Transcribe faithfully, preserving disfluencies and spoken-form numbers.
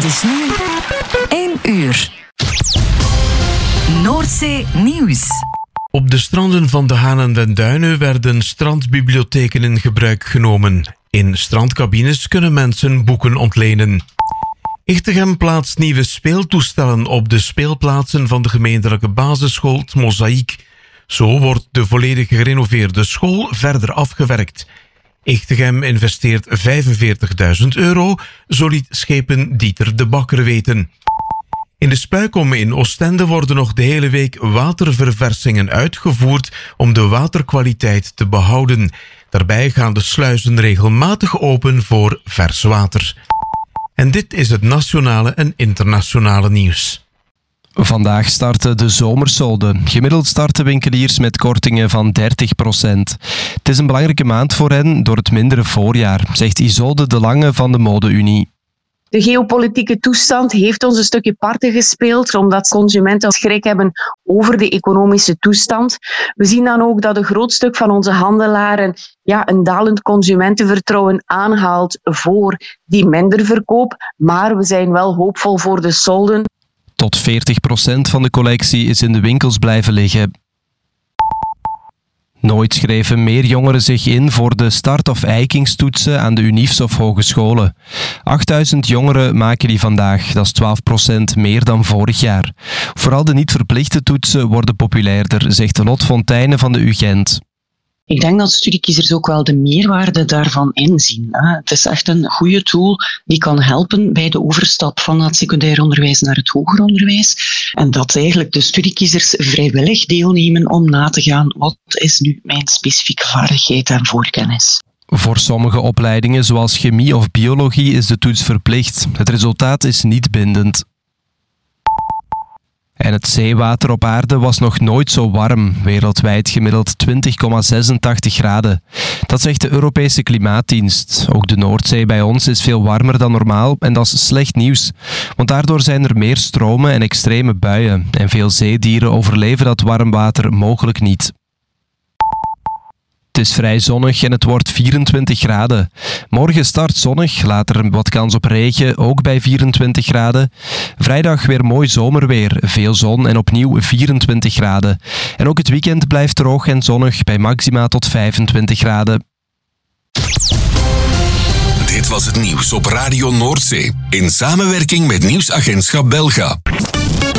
Het is nu één uur. Noordzee Nieuws. Op de stranden van de Haan en den Duinen werden strandbibliotheken in gebruik genomen. In strandcabines kunnen mensen boeken ontlenen. Ichtegem plaatst nieuwe speeltoestellen op de speelplaatsen van de gemeentelijke basisschool 't Mozaïek. Zo wordt de volledig gerenoveerde school verder afgewerkt. Ichtegem investeert vijfenveertigduizend euro, zo liet schepen Dieter de Bakker weten. In de Spuikom in Oostende worden nog de hele week waterverversingen uitgevoerd om de waterkwaliteit te behouden. Daarbij gaan de sluizen regelmatig open voor vers water. En dit is het nationale en internationale nieuws. Vandaag starten de zomersolden. Gemiddeld starten winkeliers met kortingen van dertig procent. Het is een belangrijke maand voor hen door het mindere voorjaar, zegt Isolde de Lange van de Mode-Unie. De geopolitieke toestand heeft ons een stukje parten gespeeld, omdat consumenten schrik hebben over de economische toestand. We zien dan ook dat een groot stuk van onze handelaren ja, een dalend consumentenvertrouwen aanhaalt voor die minder verkoop. Maar we zijn wel hoopvol voor de solden. Tot veertig procent van de collectie is in de winkels blijven liggen. Nooit schreven meer jongeren zich in voor de start- of eikingstoetsen aan de uniefs of hogescholen. achtduizend jongeren maken die vandaag, dat is twaalf procent meer dan vorig jaar. Vooral de niet verplichte toetsen worden populairder, zegt Lot Fonteyne van de U Gent. Ik denk dat studiekiezers ook wel de meerwaarde daarvan inzien. Het is echt een goede tool die kan helpen bij de overstap van het secundair onderwijs naar het hoger onderwijs. En dat eigenlijk de studiekiezers vrijwillig deelnemen om na te gaan wat is nu mijn specifieke vaardigheid en voorkennis. Voor sommige opleidingen, zoals chemie of biologie, is de toets verplicht. Het resultaat is niet bindend. En het zeewater op aarde was nog nooit zo warm, wereldwijd gemiddeld twintig komma zesentachtig graden. Dat zegt de Europese Klimaatdienst. Ook de Noordzee bij ons is veel warmer dan normaal en dat is slecht nieuws. Want daardoor zijn er meer stromen en extreme buien. En veel zeedieren overleven dat warm water mogelijk niet. Het is vrij zonnig en het wordt vierentwintig graden. Morgen start zonnig, later wat kans op regen, ook bij vierentwintig graden. Vrijdag weer mooi zomerweer, veel zon en opnieuw vierentwintig graden. En ook het weekend blijft droog en zonnig bij maxima tot vijfentwintig graden. Dit was het nieuws op Radio Noordzee in samenwerking met Nieuwsagentschap Belga.